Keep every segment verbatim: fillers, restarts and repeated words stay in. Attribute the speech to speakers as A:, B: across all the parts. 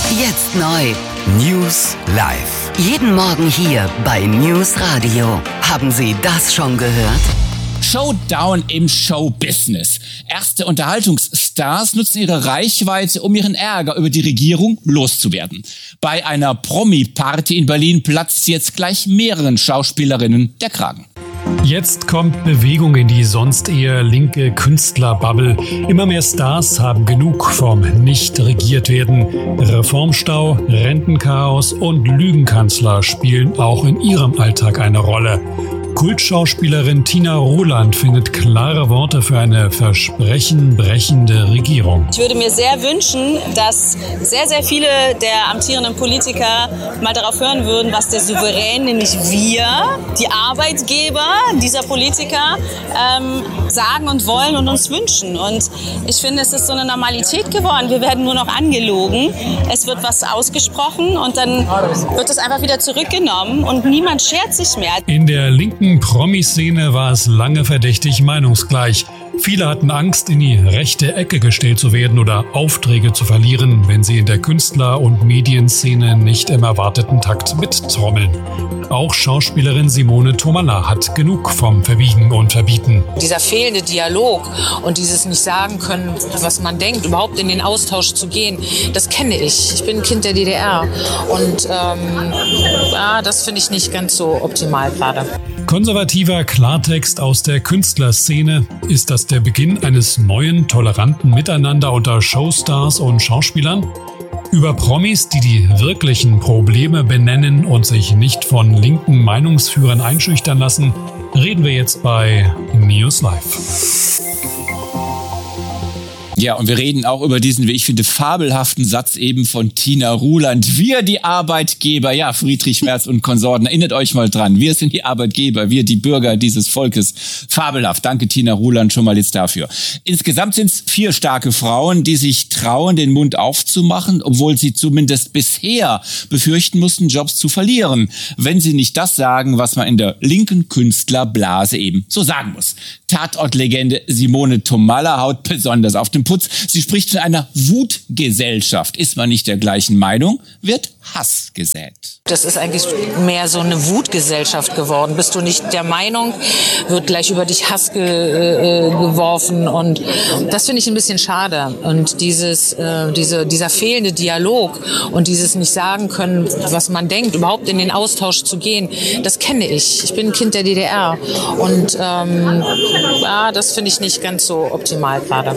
A: Jetzt neu.
B: News live.
A: Jeden Morgen hier bei News Radio. Haben Sie das schon gehört?
C: Showdown im Showbusiness. Erste Unterhaltungsstars nutzen ihre Reichweite, um ihren Ärger über die Regierung loszuwerden. Bei einer Promi-Party in Berlin platzt jetzt gleich mehreren Schauspielerinnen der Kragen.
D: Jetzt kommt Bewegung in die sonst eher linke Künstlerbubble. Immer mehr Stars haben genug vom Nicht-Regiert-Werden. Reformstau, Rentenchaos und Lügenkanzler spielen auch in ihrem Alltag eine Rolle. Kultschauspielerin Tina Ruland findet klare Worte für eine versprechenbrechende Regierung.
E: Ich würde mir sehr wünschen, dass sehr, sehr viele der amtierenden Politiker mal darauf hören würden, was der Souverän, nämlich wir, die Arbeitgeber dieser Politiker, ähm, sagen und wollen und uns wünschen. Und ich finde, es ist so eine Normalität geworden. Wir werden nur noch angelogen. Es wird was ausgesprochen und dann wird es einfach wieder zurückgenommen und niemand schert sich mehr.
D: In der linken Promi-Szene war es lange verdächtig meinungsgleich. Viele hatten Angst, in die rechte Ecke gestellt zu werden oder Aufträge zu verlieren, wenn sie in der Künstler- und Medienszene nicht im erwarteten Takt mittrommeln. Auch Schauspielerin Simone Tomalla hat genug vom Verbiegen und Verbieten.
F: Dieser fehlende Dialog und dieses nicht sagen können, was man denkt, überhaupt in den Austausch zu gehen, das kenne ich. Ich bin ein Kind der D D R und ähm, ja, das finde ich nicht ganz so optimal gerade.
D: Konservativer Klartext aus der Künstlerszene. Ist das der Beginn eines neuen, toleranten Miteinander unter Showstars und Schauspielern? Über Promis, die die wirklichen Probleme benennen und sich nicht von linken Meinungsführern einschüchtern lassen, reden wir jetzt bei News Live.
C: Ja, und wir reden auch über diesen, wie ich finde, fabelhaften Satz eben von Tina Ruland. Wir, die Arbeitgeber, ja, Friedrich Merz und Konsorten, erinnert euch mal dran. Wir sind die Arbeitgeber, wir die Bürger dieses Volkes. Fabelhaft. Danke, Tina Ruland, schon mal jetzt dafür. Insgesamt sind es vier starke Frauen, die sich trauen, den Mund aufzumachen, obwohl sie zumindest bisher befürchten mussten, Jobs zu verlieren, wenn sie nicht das sagen, was man in der linken Künstlerblase eben so sagen muss. Tatortlegende Simone Tomalla haut besonders auf den Putz. Sie spricht von einer Wutgesellschaft. Ist man nicht der gleichen Meinung, wird Hass gesät.
F: Das ist eigentlich mehr so eine Wutgesellschaft geworden. Bist du nicht der Meinung, wird gleich über dich Hass ge, äh, geworfen und das finde ich ein bisschen schade. Und dieses, äh, diese, dieser fehlende Dialog und dieses nicht sagen können, was man denkt, überhaupt in den Austausch zu gehen, das kenne ich. Ich bin ein Kind der D D R und ähm, ja, das finde ich nicht ganz so optimal gerade.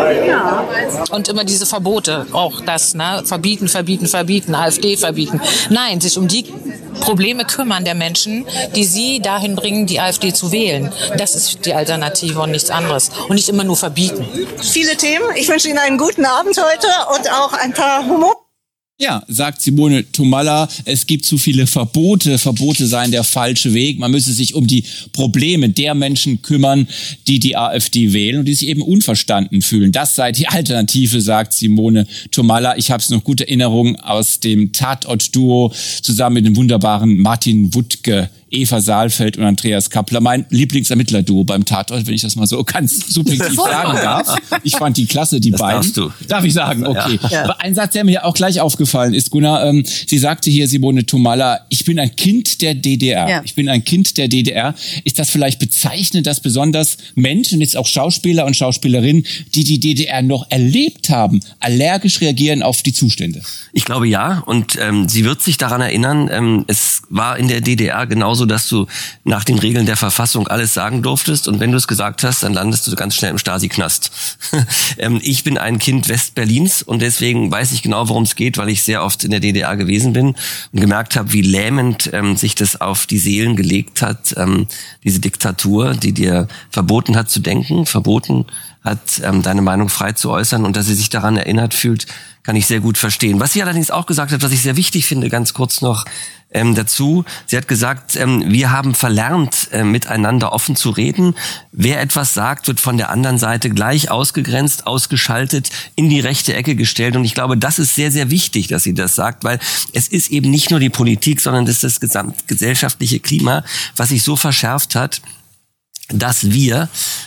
F: Und immer diese Verbote, auch das, ne? Verbieten, verbieten, verbieten, AfD verbieten. Nein, sich um die Probleme kümmern der Menschen, die sie dahin bringen, die AfD zu wählen. Das ist die Alternative und nichts anderes. Und nicht immer nur verbieten.
G: Viele Themen. Ich wünsche Ihnen einen guten Abend heute und auch ein paar Humor.
C: Ja, sagt Simone Tomalla, es gibt zu viele Verbote. Verbote seien der falsche Weg. Man müsse sich um die Probleme der Menschen kümmern, die die AfD wählen und die sich eben unverstanden fühlen. Das sei die Alternative, sagt Simone Tomalla. Ich habe es noch gute Erinnerungen aus dem Tatort-Duo zusammen mit dem wunderbaren Martin Wuttke, Eva Saalfeld und Andreas Kappler. Mein Lieblingsermittler-Duo beim Tatort, wenn ich das mal so ganz subjektiv sagen darf. Ich fand die klasse, die das beiden. Darfst du. Darf ich sagen? Okay. Ja. Aber ein Satz, der mir auch gleich aufgefallen ist, Gunnar, ähm, sie sagte hier, Simone Tomalla, ich bin ein Kind der D D R. Ja. Ich bin ein Kind der D D R. Ist das vielleicht bezeichnend, dass besonders Menschen, jetzt auch Schauspieler und Schauspielerinnen, die die D D R noch erlebt haben, allergisch reagieren auf die Zustände?
B: Ich glaube ja. Und ähm, sie wird sich daran erinnern, ähm, es war in der D D R genauso, dass du nach den Regeln der Verfassung alles sagen durftest und wenn du es gesagt hast, dann landest du ganz schnell im Stasi-Knast. ähm, ich bin ein Kind Westberlins und deswegen weiß ich genau, worum es geht, weil ich sehr oft in der D D R gewesen bin und gemerkt habe, wie lähmend ähm, sich das auf die Seelen gelegt hat, ähm, diese Diktatur, die dir verboten hat zu denken, verboten hat, ähm, deine Meinung frei zu äußern und dass sie sich daran erinnert fühlt, kann ich sehr gut verstehen. Was sie allerdings auch gesagt hat, was ich sehr wichtig finde, ganz kurz noch ähm, dazu, sie hat gesagt, ähm, wir haben verlernt, äh, miteinander offen zu reden. Wer etwas sagt, wird von der anderen Seite gleich ausgegrenzt, ausgeschaltet, in die rechte Ecke gestellt und ich glaube, das ist sehr, sehr wichtig, dass sie das sagt, weil es ist eben nicht nur die Politik, sondern das ist das gesamtgesellschaftliche Klima, was sich so verschärft hat, dass wir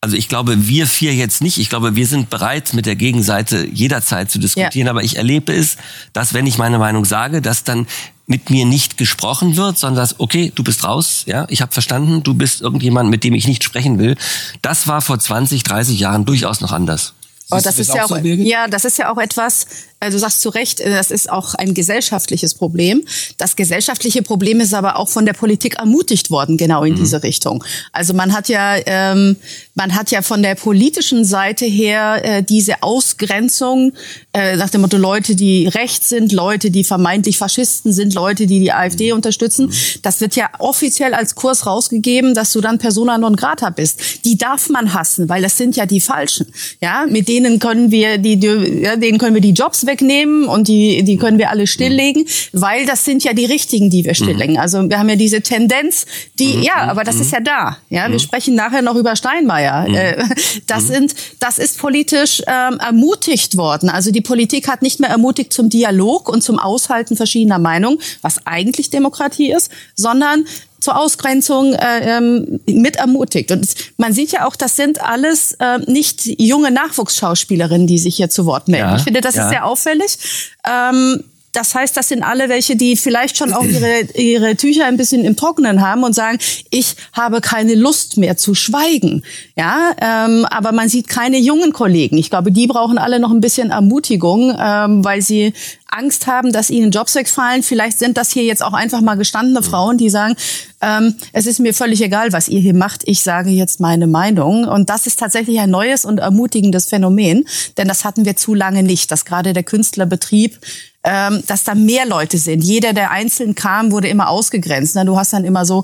B: Also ich glaube, wir vier jetzt nicht. Ich glaube, wir sind bereit, mit der Gegenseite jederzeit zu diskutieren. Ja. Aber ich erlebe es, dass wenn ich meine Meinung sage, dass dann mit mir nicht gesprochen wird, sondern dass, okay, du bist raus, ja, ich habe verstanden, du bist irgendjemand, mit dem ich nicht sprechen will. Das war vor zwanzig, dreißig Jahren durchaus noch anders.
H: Oh, das ist ja auch, ja, das ist ja auch etwas, du sagst zu Recht, das ist auch ein gesellschaftliches Problem. Das gesellschaftliche Problem ist aber auch von der Politik ermutigt worden, genau in mhm. diese Richtung. Also man hat ja, ähm, man hat ja von der politischen Seite her äh, diese Ausgrenzung äh, nach dem Motto Leute, die rechts sind, Leute, die vermeintlich Faschisten sind, Leute, die die AfD mhm. unterstützen. Das wird ja offiziell als Kurs rausgegeben, dass du dann persona non grata bist. Die darf man hassen, weil das sind ja die Falschen. Ja, mit denen können wir die, die ja, denen können wir die Jobs wegnehmen und die die können wir alle stilllegen, mhm. weil das sind ja die Richtigen, die wir stilllegen. Mhm. Also wir haben ja diese Tendenz, die mhm. ja, aber das mhm. ist ja da. Ja, mhm. wir sprechen nachher noch über Steinmeier. Mhm. Das mhm. sind, das ist politisch ähm, ermutigt worden. Also die Politik hat nicht mehr ermutigt zum Dialog und zum Aushalten verschiedener Meinungen, was eigentlich Demokratie ist, sondern zur Ausgrenzung äh, ähm, mit ermutigt. Und man sieht ja auch, das sind alles äh, nicht junge Nachwuchsschauspielerinnen, die sich hier zu Wort melden. Ja, ich finde, das ja. ist sehr auffällig. Ähm, Das heißt, das sind alle welche, die vielleicht schon auch ihre, ihre Tücher ein bisschen im Trockenen haben und sagen, ich habe keine Lust mehr zu schweigen. Ja, ähm, aber man sieht keine jungen Kollegen. Ich glaube, die brauchen alle noch ein bisschen Ermutigung, ähm, weil sie Angst haben, dass ihnen Jobs wegfallen. Vielleicht sind das hier jetzt auch einfach mal gestandene Frauen, die sagen, ähm, es ist mir völlig egal, was ihr hier macht. Ich sage jetzt meine Meinung. Und das ist tatsächlich ein neues und ermutigendes Phänomen, denn das hatten wir zu lange nicht, dass gerade der Künstlerbetrieb ähm, dass da mehr Leute sind. Jeder, der einzeln kam, wurde immer ausgegrenzt. Du hast dann immer so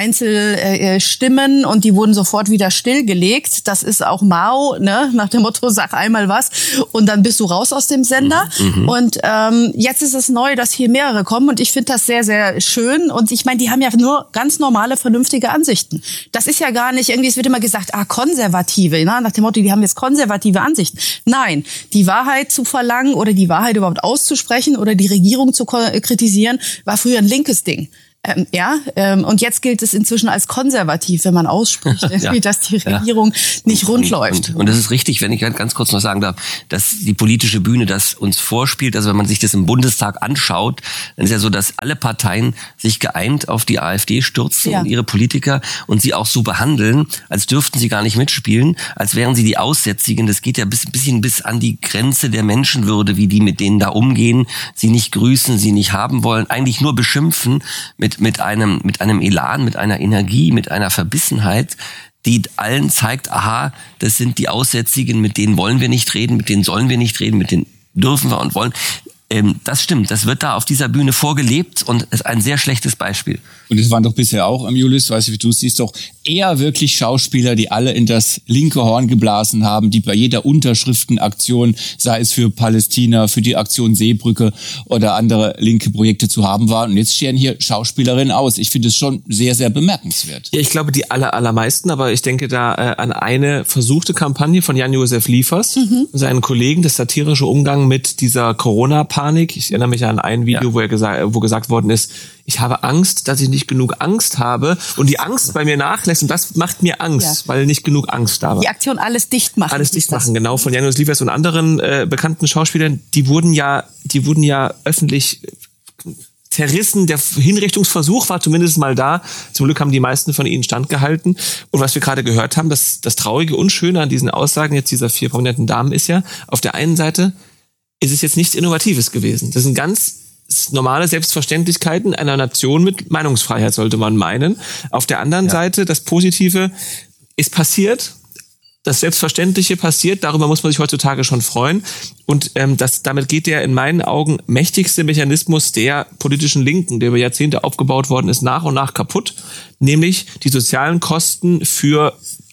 H: Einzelstimmen und die wurden sofort wieder stillgelegt. Das ist auch Mao, ne? Nach dem Motto, sag einmal was und dann bist du raus aus dem Sender. Mhm. Und ähm, jetzt ist es neu, dass hier mehrere kommen und ich finde das sehr, sehr schön. Und ich meine, die haben ja nur ganz normale, vernünftige Ansichten. Das ist ja gar nicht, irgendwie, es wird immer gesagt, ah, Konservative, ne? Nach dem Motto, die haben jetzt konservative Ansichten. Nein, die Wahrheit zu verlangen oder die Wahrheit überhaupt auszusprechen oder die Regierung zu kritisieren, war früher ein linkes Ding. Ähm, ja, ähm, und jetzt gilt es inzwischen als konservativ, wenn man ausspricht, ja. dass die Regierung ja. nicht rund läuft.
B: Und, und das ist richtig, wenn ich ganz kurz noch sagen darf, dass die politische Bühne das uns vorspielt, also wenn man sich das im Bundestag anschaut, dann ist ja so, dass alle Parteien sich geeint auf die AfD stürzen ja. und ihre Politiker und sie auch so behandeln, als dürften sie gar nicht mitspielen, als wären sie die Aussätzigen. Das geht ja ein bisschen bis an die Grenze der Menschenwürde, wie die mit denen da umgehen, sie nicht grüßen, sie nicht haben wollen, eigentlich nur beschimpfen mit mit einem mit einem Elan, mit einer Energie, mit einer Verbissenheit, die allen zeigt, aha, das sind die Aussätzigen, mit denen wollen wir nicht reden, mit denen sollen wir nicht reden, mit denen dürfen wir und wollen. Ähm, das stimmt, das wird da auf dieser Bühne vorgelebt und ist ein sehr schlechtes Beispiel. Und es waren doch bisher auch, Julius, weiß ich, wie du es siehst, doch eher wirklich Schauspieler, die alle in das linke Horn geblasen haben, die bei jeder Unterschriftenaktion, sei es für Palästina, für die Aktion Seebrücke oder andere linke Projekte zu haben waren. Und jetzt stehen hier Schauspielerinnen aus. Ich finde es schon sehr, sehr bemerkenswert.
I: Ja, ich glaube, die aller, allermeisten, aber ich denke da äh, an eine versuchte Kampagne von Jan-Josef Liefers, mhm. seinen Kollegen, das satirische Umgang mit dieser Corona-Panik. Ich erinnere mich an ein Video, ja. wo er gesagt, wo gesagt worden ist, ich habe Angst, dass ich nicht genug Angst habe und die Angst bei mir nachlässt und das macht mir Angst, ja. weil nicht genug Angst da war.
H: Die Aktion Alles dicht machen.
I: Alles dicht machen, genau, von Jan-Josef Liefers und anderen äh, bekannten Schauspielern, die wurden ja, die wurden ja öffentlich zerrissen. Der Hinrichtungsversuch war zumindest mal da. Zum Glück haben die meisten von ihnen standgehalten. Und was wir gerade gehört haben, das, das Traurige und Schöne an diesen Aussagen jetzt dieser vier prominenten Damen ist ja, auf der einen Seite ist es jetzt nichts Innovatives gewesen. Das sind ganz normale Selbstverständlichkeiten einer Nation mit Meinungsfreiheit, sollte man meinen. Auf der anderen ja. Seite, das Positive ist passiert, das Selbstverständliche passiert, darüber muss man sich heutzutage schon freuen. Und ähm, das, damit geht der in meinen Augen mächtigste Mechanismus der politischen Linken, der über Jahrzehnte aufgebaut worden ist, nach und nach kaputt. Nämlich die sozialen Kosten für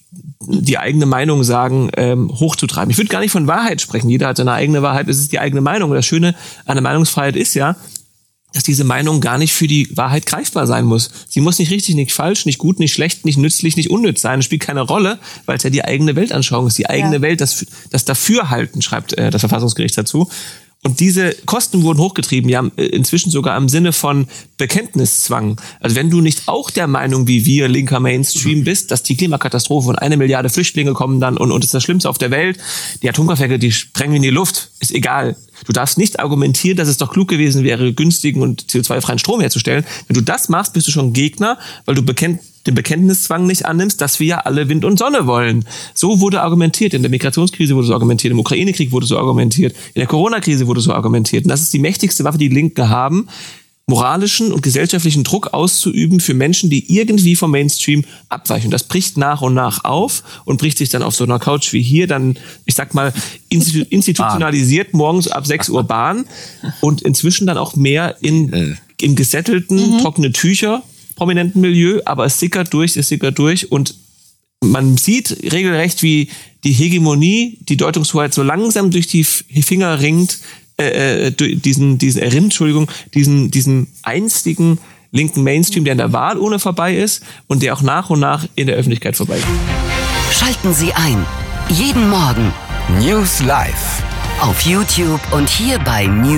I: die eigene Meinung sagen, ähm, hochzutreiben. Ich würde gar nicht von Wahrheit sprechen. Jeder hat seine eigene Wahrheit. Es ist die eigene Meinung. Und das Schöne an der Meinungsfreiheit ist ja, dass diese Meinung gar nicht für die Wahrheit greifbar sein muss. Sie muss nicht richtig, nicht falsch, nicht gut, nicht schlecht, nicht nützlich, nicht unnütz sein. Das spielt keine Rolle, weil es ja die eigene Weltanschauung ist, die eigene ja. Welt, das, das Dafürhalten, schreibt äh, das Verfassungsgericht dazu. Und diese Kosten wurden hochgetrieben, ja, inzwischen sogar im Sinne von Bekenntniszwang. Also wenn du nicht auch der Meinung wie wir, linker Mainstream, bist, dass die Klimakatastrophe und eine Milliarde Flüchtlinge kommen dann und, und es ist das Schlimmste auf der Welt, die Atomkraftwerke, die sprengen in die Luft, ist egal. Du darfst nicht argumentieren, dass es doch klug gewesen wäre, günstigen und C O zwei freien Strom herzustellen. Wenn du das machst, bist du schon Gegner, weil du bekennt, den Bekenntniszwang nicht annimmst, dass wir ja alle Wind und Sonne wollen. So wurde argumentiert. In der Migrationskrise wurde so argumentiert, im Ukraine-Krieg wurde so argumentiert, in der Corona-Krise wurde so argumentiert. Und das ist die mächtigste Waffe, die die Linken haben, moralischen und gesellschaftlichen Druck auszuüben für Menschen, die irgendwie vom Mainstream abweichen. Das bricht nach und nach auf und bricht sich dann auf so einer Couch wie hier dann, ich sag mal, institu- institutionalisiert morgens ab sechs Uhr Bahn und inzwischen dann auch mehr in, im gesättelten, mhm. trockene Tücher, prominenten Milieu, aber es sickert durch, es sickert durch und man sieht regelrecht, wie die Hegemonie, die Deutungshoheit so langsam durch die Finger ringt, äh, diesen, diesen, äh, Entschuldigung, diesen, diesen einstigen linken Mainstream, der in der Wahl ohne vorbei ist und der auch nach und nach in der Öffentlichkeit vorbeigeht.
A: Schalten Sie ein. Jeden Morgen. News Live. Auf YouTube und hier bei News.